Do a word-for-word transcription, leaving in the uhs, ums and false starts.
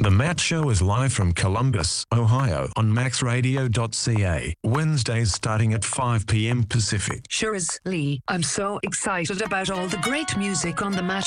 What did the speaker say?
The Matt Show is live from Columbus, Ohio on max radio dot c a. Wednesdays starting at five p.m. Pacific. Sure is, Lee. I'm so excited about all the great music on the Matt